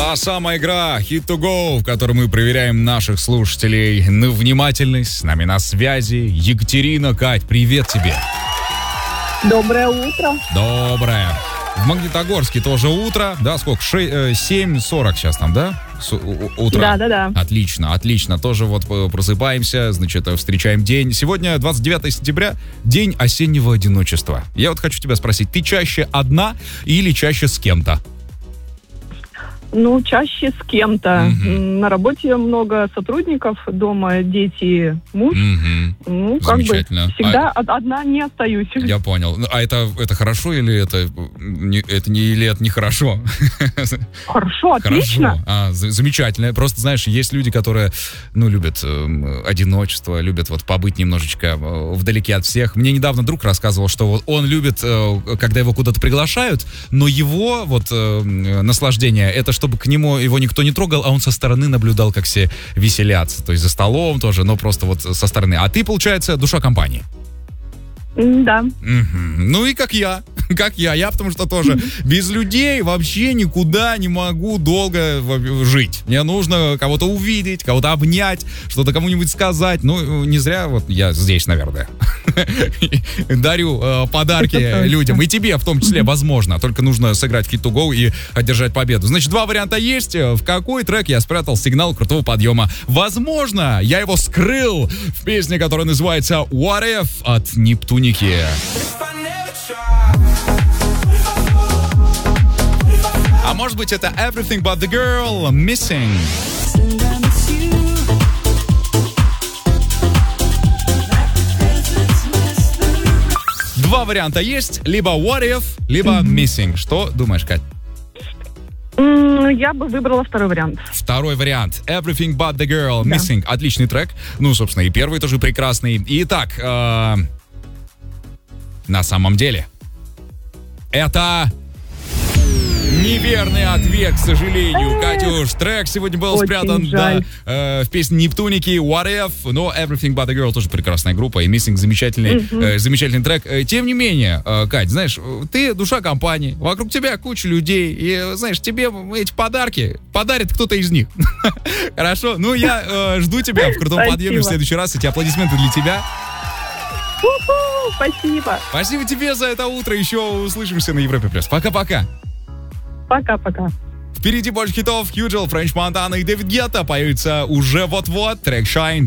Та самая игра Hit to Go, в которой мы проверяем наших слушателей на внимательность. С нами на связи Екатерина. Кать, привет тебе. Доброе утро. Доброе. В Магнитогорске тоже утро. Да, сколько? 7:40 сейчас там, да? Утро. Да. Отлично. Тоже вот просыпаемся, значит, встречаем день. Сегодня 29 сентября, день осеннего одиночества. Я вот хочу тебя спросить, ты чаще одна или чаще с кем-то? Ну, чаще с кем-то. На работе много сотрудников, дома дети, муж. Ну, как бы всегда одна не остаюсь. Я понял. А это хорошо или это нехорошо? Хорошо, отлично. Замечательно. Просто, знаешь, есть люди, которые, любят одиночество, любят вот побыть немножечко вдалеке от всех. Мне недавно друг рассказывал, что вот он любит, когда его куда-то приглашают, но его вот наслаждение, это чтобы к нему его никто не трогал, а он со стороны наблюдал, как все веселятся. То есть за столом тоже, но просто вот со стороны. А ты, получается, душа компании. Да. Ну и как я. Я потому что тоже без людей вообще никуда не могу долго жить. Мне нужно кого-то увидеть, кого-то обнять, что-то кому-нибудь сказать. Ну, не зря вот я здесь, наверное, дарю подарки людям. И тебе в том числе, возможно. Только нужно сыграть Hit to Go и одержать победу. Значит, два варианта есть. В какой трек я спрятал сигнал крутого подъема? Возможно, я его скрыл в песне, которая называется What If от Нептуники. А может быть, это Everything But The Girl, Missing. Два варианта есть, либо What If, либо Missing. Что думаешь, Кать? Я бы выбрала второй вариант. Второй вариант. Everything But The Girl, Missing. Отличный трек. Ну, собственно, и первый тоже прекрасный. Итак, на самом деле, это неверный ответ, к сожалению. Катюш, трек сегодня был спрятан в песне Нептуники What If, но Everything But The Girl тоже прекрасная группа, и Missing замечательный трек. Тем не менее, Кать, знаешь, ты душа компании, вокруг тебя куча людей, и, знаешь, тебе эти подарки подарит кто-то из них. Хорошо? Ну, я жду тебя в крутом подъеме в следующий раз, эти аплодисменты для тебя. Спасибо. Спасибо тебе за это утро. Еще услышимся на Европе Плюс. Пока-пока. Пока-пока. Впереди больше хитов. Хьюджел, Френч Монтана и Дэвид Гетта появятся уже вот-вот. Трек Shine.